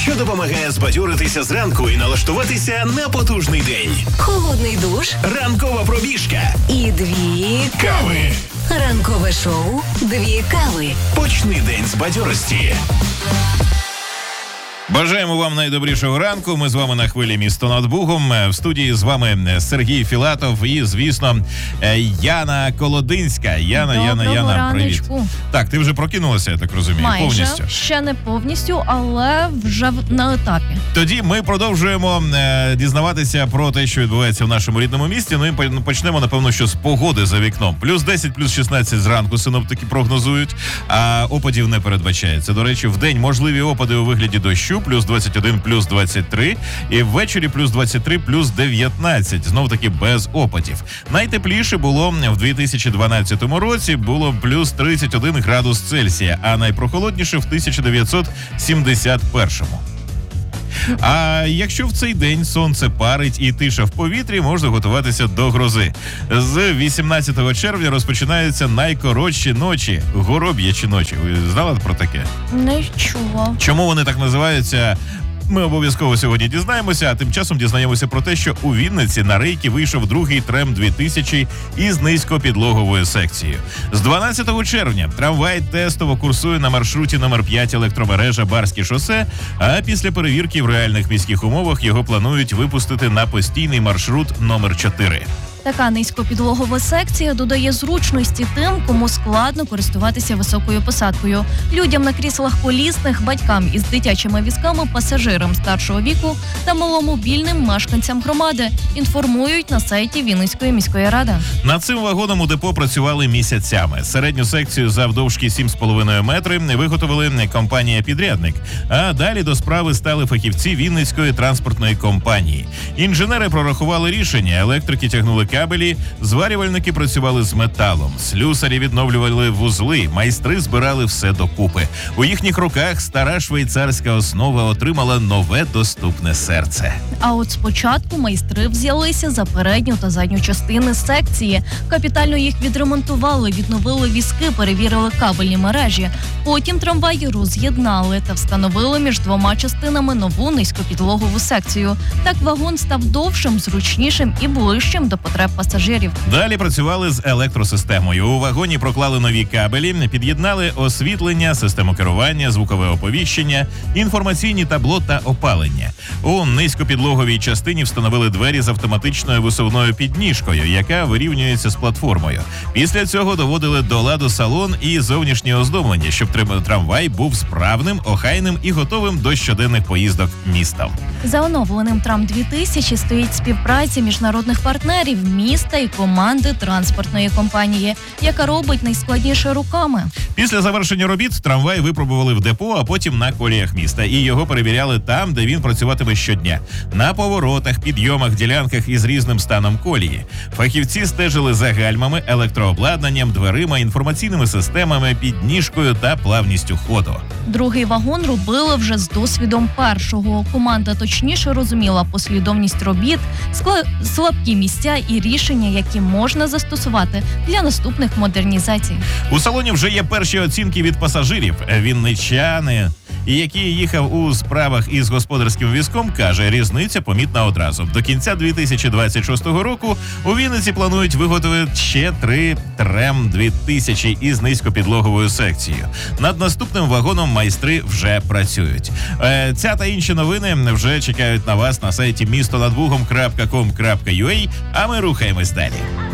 що допомагає збадьоритися зранку і налаштуватися на потужний день. Холодний душ. Ранкова пробіжка. І 2 Кави. Ранкове шоу «2 кави». Почни день з бадьорості. Бажаємо вам найдобрішого ранку. Ми з вами на хвилі «Місто над Бугом». В студії з вами Сергій Філатов і, звісно, Яна Колодинська. Яна, привіт. Так, ти вже прокинулася, я так розумію, майже, повністю? Ще не повністю, але вже на етапі. Тоді ми продовжуємо дізнаватися про те, що відбувається в нашому рідному місті. Ну і почнемо, напевно, що з погоди за вікном. Плюс 10, плюс 16 зранку синоптики прогнозують, а опадів не передбачається. До речі, в день можливі опади у вигляді дощу. Плюс 21, плюс 23, і ввечері плюс 23, плюс 19, знов-таки без опадів. Найтепліше було в 2012 році, було плюс 31 градус Цельсія, а найпрохолодніше в 1971-му. А якщо в цей день сонце парить і тиша в повітрі, можна готуватися до грози. З 18 червня розпочинаються найкоротші ночі, гороб'ячі ночі. Ви знали про таке? Не чула. Чому вони так називаються? Ми обов'язково сьогодні дізнаємося, а тим часом дізнаємося про те, що у Вінниці на рейки вийшов другий трем 2000 із низькопідлоговою секцією. З 12 червня трамвай тестово курсує на маршруті номер 5 електромережа Барське шосе, а після перевірки в реальних міських умовах його планують випустити на постійний маршрут номер 4. Така низькопідлогова секція додає зручності тим, кому складно користуватися високою посадкою. Людям на кріслах колісних, батькам із дитячими візками, пасажирам старшого віку та маломобільним мешканцям громади, інформують на сайті Вінницької міської ради. Над цим вагоном у депо працювали місяцями. Середню секцію завдовжки 7,5 метри виготовили компанія-підрядник, а далі до справи стали фахівці Вінницької транспортної компанії. Інженери прорахували рішення, електрики тягнули кабелі, зварювальники працювали з металом, слюсарі відновлювали вузли, майстри збирали все докупи. У їхніх руках стара швейцарська основа отримала нове доступне серце. А от спочатку майстри взялися за передню та задню частини секції. Капітально їх відремонтували, відновили візки, перевірили кабельні мережі. Потім трамваї роз'єднали та встановили між двома частинами нову низькопідлогову секцію. Так вагон став довшим, зручнішим і ближчим до потреб пасажирів. Далі працювали з електросистемою. У вагоні проклали нові кабелі, під'єднали освітлення, систему керування, звукове оповіщення, інформаційні табло та опалення. У низькопідлоговій частині встановили двері з автоматичною висувною підніжкою, яка вирівнюється з платформою. Після цього доводили до ладу салон і зовнішнє оздоблення, щоб трамвай був справним, охайним і готовим до щоденних поїздок містом. За оновленим Трам-2000 стоїть співпраця міжнародних партнерів, міста і команди транспортної компанії, яка робить найскладніше руками. Після завершення робіт трамвай випробували в депо, а потім на коліях міста. І його перевіряли там, де він працюватиме щодня. На поворотах, підйомах, ділянках із різним станом колії. Фахівці стежили за гальмами, електрообладнанням, дверима, інформаційними системами, підніжкою та плавністю ходу. Другий вагон робили вже з досвідом першого. Команда точніше розуміла послідовність робіт, слабкі місця і рішення, які можна застосувати для наступних модернізацій. У салоні вже є перші оцінки від пасажирів. Вінничани, який їхав у справах із господарським візком, каже, різниця помітна одразу. До кінця 2026 року у Вінниці планують виготовити ще 3 трем 2000 із низькопідлоговою секцією. Над наступним вагоном майстри вже працюють. Ця та інші новини вже чекають на вас на сайті містонадбугом.com.ua, а ми рухаємось далі.